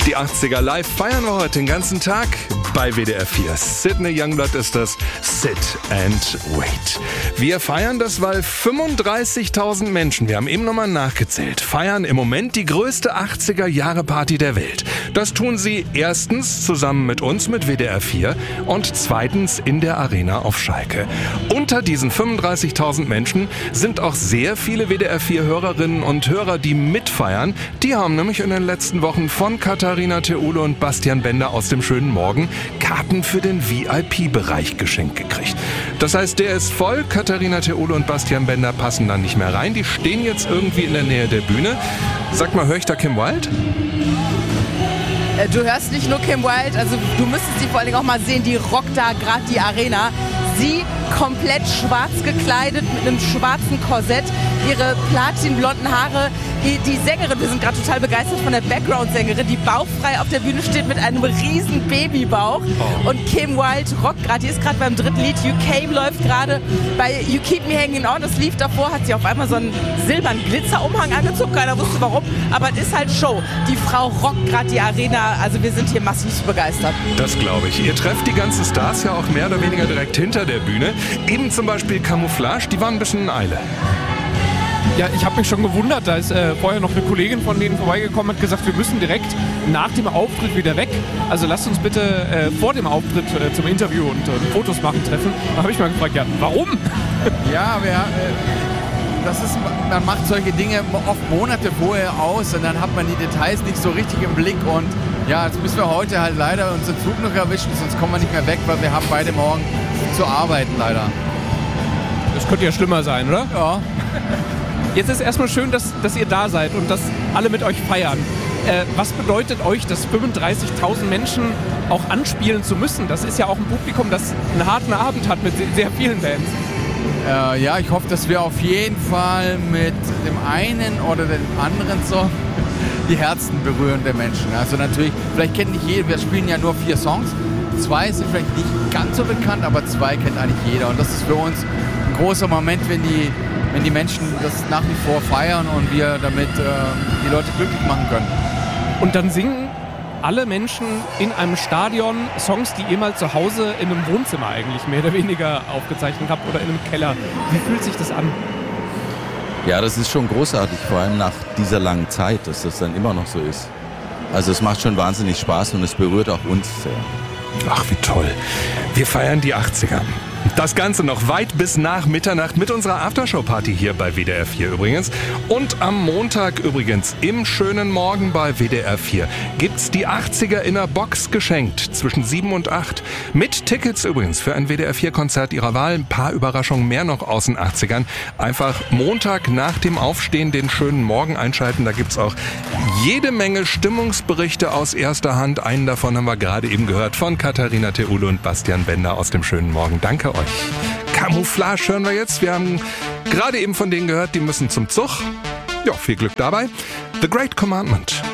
Die 80er live feiern wir heute den ganzen Tag bei WDR 4. Sydney Youngblood ist das Sit and Wait. Wir feiern das, weil 35.000 Menschen, wir haben eben nochmal nachgezählt, feiern im Moment die größte 80er-Jahre-Party der Welt. Das tun sie erstens zusammen mit uns, mit WDR 4 und zweitens in der Arena auf Schalke. Unter diesen 35.000 Menschen sind auch sehr viele WDR 4-Hörerinnen und Hörer, die mitfeiern. Die haben nämlich in den letzten Wochen von Katharina Theule und Bastian Bender aus dem schönen Morgen Karten für den VIP-Bereich geschenkt gekriegt. Das heißt, der ist voll. Katharina Theule und Bastian Bender passen da nicht mehr rein. Die stehen jetzt irgendwie in der Nähe der Bühne. Sag mal, höre ich da Kim Wilde? Du hörst nicht nur Kim Wilde, also du müsstest sie vor allen Dingen auch mal sehen, die rockt da gerade die Arena. Sie komplett schwarz gekleidet mit einem schwarzen Korsett, ihre platinblonden Haare. Die Sängerin, wir sind gerade total begeistert von der Background-Sängerin, die bauchfrei auf der Bühne steht mit einem riesen Babybauch. Und Kim Wilde rockt gerade, die ist gerade beim dritten Lied. You Came läuft gerade bei You Keep Me Hanging On. Das lief davor, hat sie auf einmal so einen silbernen Glitzerumhang angezogen. Keiner wusste warum, aber es ist halt Show. Die Frau rockt gerade die Arena, also wir sind hier massiv begeistert. Das glaube ich. Ihr trefft die ganzen Stars ja auch mehr oder weniger direkt hinter der Bühne. Eben zum Beispiel Camouflage, die waren ein bisschen in Eile. Ja, ich habe mich schon gewundert, da ist vorher noch eine Kollegin von denen vorbeigekommen und hat gesagt, wir müssen direkt nach dem Auftritt wieder weg. Also lasst uns bitte vor dem Auftritt zum Interview und Fotos machen treffen. Da habe ich mal gefragt, ja, warum? Ja, man macht solche Dinge oft Monate vorher aus und dann hat man die Details nicht so richtig im Blick und ja, jetzt müssen wir heute halt leider unseren Zug noch erwischen, sonst kommen wir nicht mehr weg, weil wir haben beide morgen zu arbeiten leider. Das könnte ja schlimmer sein, oder? Ja. Jetzt ist erstmal schön, dass ihr da seid und dass alle mit euch feiern. Was bedeutet euch, dass 35.000 Menschen auch anspielen zu müssen? Das ist ja auch ein Publikum, das einen harten Abend hat mit sehr vielen Bands. Ja, ich hoffe, dass wir auf jeden Fall mit dem einen oder dem anderen Song die Herzen berühren der Menschen. Also natürlich, vielleicht kennt nicht jeder, wir spielen ja nur 4 Songs. 2 sind vielleicht nicht ganz so bekannt, aber 2 kennt eigentlich jeder. Und das ist für uns ein großer Moment, wenn die Menschen das nach wie vor feiern und wir damit die Leute glücklich machen können. Und dann singen alle Menschen in einem Stadion Songs, die ihr mal zu Hause in einem Wohnzimmer eigentlich mehr oder weniger aufgezeichnet habt oder in einem Keller. Wie fühlt sich das an? Ja, das ist schon großartig, vor allem nach dieser langen Zeit, dass das dann immer noch so ist. Also es macht schon wahnsinnig Spaß und es berührt auch uns sehr. Ach, wie toll. Wir feiern die 80er. Das Ganze noch weit bis nach Mitternacht mit unserer Aftershow-Party hier bei WDR 4 übrigens. Und am Montag übrigens im schönen Morgen bei WDR 4 gibt's die 80er in der Box geschenkt zwischen 7 und 8. Mit Tickets übrigens für ein WDR 4-Konzert Ihrer Wahl. Ein paar Überraschungen mehr noch aus den 80ern. Einfach Montag nach dem Aufstehen den schönen Morgen einschalten. Da gibt's auch jede Menge Stimmungsberichte aus erster Hand. Einen davon haben wir gerade eben gehört von Katharina Theule und Bastian Bender aus dem schönen Morgen. Danke euch. Camouflage hören wir jetzt. Wir haben gerade eben von denen gehört, die müssen zum Zug. Ja, viel Glück dabei. The Great Commandment.